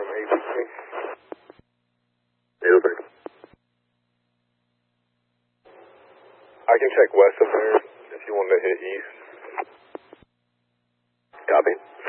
from ABC. Over. I can check west of there if you want to hit east. Copy.